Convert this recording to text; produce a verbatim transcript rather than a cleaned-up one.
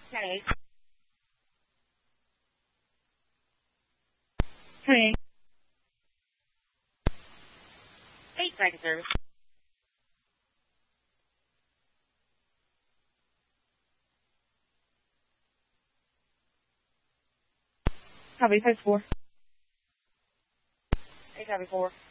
Hey. Hey. Eight second service. Copy, five four. Eight copy four.